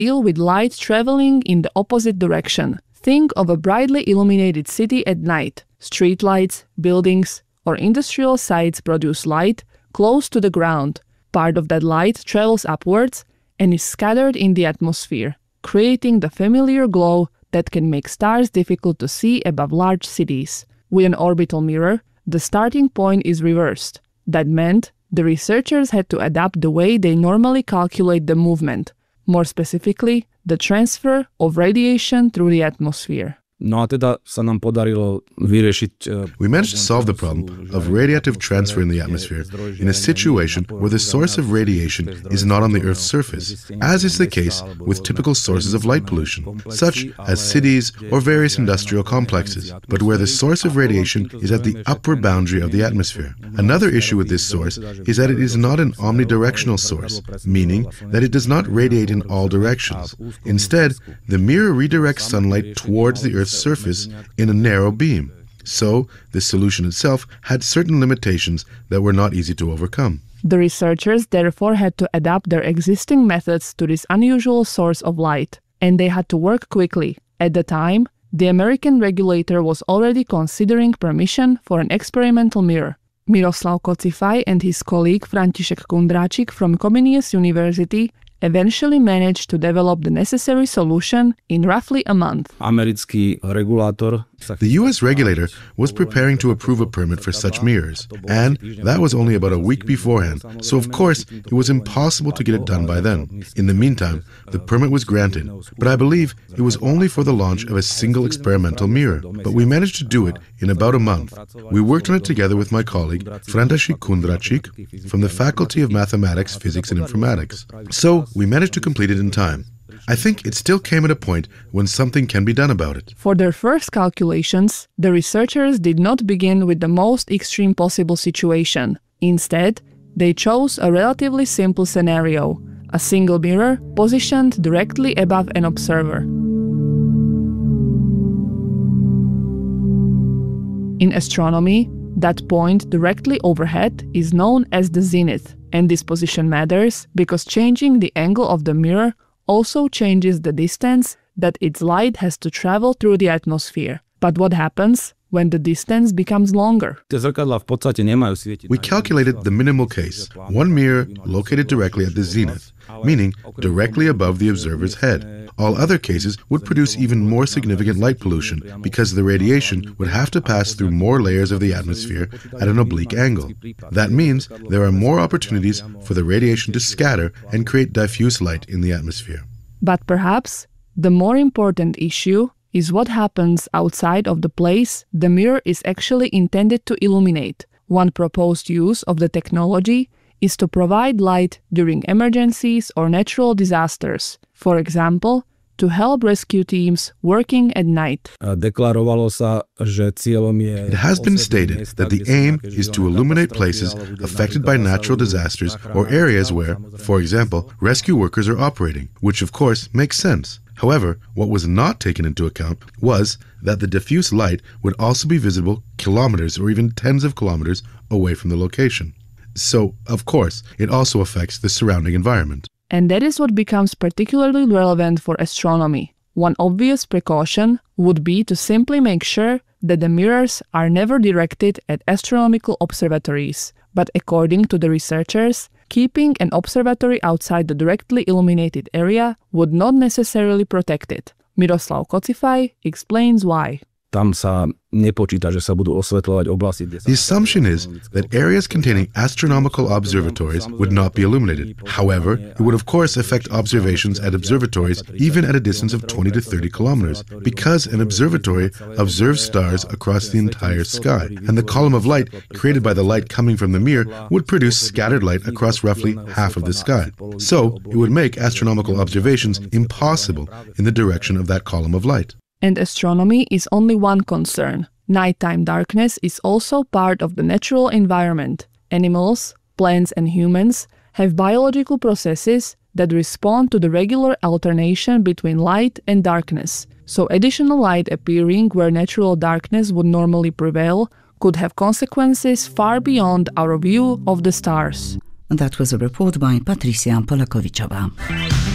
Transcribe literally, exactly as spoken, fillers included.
deal with light traveling in the opposite direction. Think of a brightly illuminated city at night. Street lights, buildings, or industrial sites produce light close to the ground. Part of that light travels upwards and is scattered in the atmosphere, creating the familiar glow that can make stars difficult to see above large cities. With an orbital mirror, the starting point is reversed. That meant the researchers had to adapt the way they normally calculate the movement, more specifically, the transfer of radiation through the atmosphere. No a teda sa nám podarilo vyriešiť... We managed to solve the problem of radiative transfer in the atmosphere in a situation where the source of radiation is not on the Earth's surface, as is the case with typical sources of light pollution, such as cities or various industrial complexes, but where the source of radiation is at the upper boundary of the atmosphere. Another issue with this source is that it is not an omnidirectional source, meaning that it does not radiate in all directions. Instead, the mirror redirects sunlight towards the Earth's surface in a narrow beam. So, the solution itself had certain limitations that were not easy to overcome. The researchers therefore had to adapt their existing methods to this unusual source of light, and they had to work quickly. At the time, the American regulator was already considering permission for an experimental mirror. Miroslav Kocifaj and his colleague František Kundráčik from Comenius University eventually managed to develop the necessary solution in roughly a month. Americký regulátor... The U S regulator was preparing to approve a permit for such mirrors, and that was only about a week beforehand, so of course it was impossible to get it done by then. In the meantime, the permit was granted, but I believe it was only for the launch of a single experimental mirror, but we managed to do it in about a month. We worked on it together with my colleague, František Kundráčik, from the Faculty of Mathematics, Physics and Informatics. So, we managed to complete it in time. I think it still came at a point when something can be done about it. For their first calculations, the researchers did not begin with the most extreme possible situation. Instead, they chose a relatively simple scenario, a single mirror positioned directly above an observer. In astronomy, that point directly overhead is known as the zenith, and this position matters because changing the angle of the mirror also changes the distance that its light has to travel through the atmosphere. But what happens when the distance becomes longer? We calculated the minimal case, one mirror located directly at the zenith, meaning directly above the observer's head. All other cases would produce even more significant light pollution because the radiation would have to pass through more layers of the atmosphere at an oblique angle. That means there are more opportunities for the radiation to scatter and create diffuse light in the atmosphere. But perhaps the more important issue is what happens outside of the place the mirror is actually intended to illuminate. One proposed use of the technology is to provide light during emergencies or natural disasters. For example, to help rescue teams working at night. It has been stated that the aim is to illuminate places affected by natural disasters or areas where, for example, rescue workers are operating, which of course makes sense. However, what was not taken into account was that the diffuse light would also be visible kilometers or even tens of kilometers away from the location. So, of course, it also affects the surrounding environment. And that is what becomes particularly relevant for astronomy. One obvious precaution would be to simply make sure that the mirrors are never directed at astronomical observatories. But according to the researchers, keeping an observatory outside the directly illuminated area would not necessarily protect it. Miroslav Kocifaj explains why. The assumption is that areas containing astronomical observatories would not be illuminated. However, it would of course affect observations at observatories even at a distance of twenty to thirty kilometers, because an observatory observes stars across the entire sky, and the column of light created by the light coming from the mirror would produce scattered light across roughly half of the sky. So, it would make astronomical observations impossible in the direction of that column of light. And astronomy is only one concern. Nighttime darkness is also part of the natural environment. Animals, plants and humans have biological processes that respond to the regular alternation between light and darkness. So additional light appearing where natural darkness would normally prevail could have consequences far beyond our view of the stars. That was a report by Patricia Polakovičová.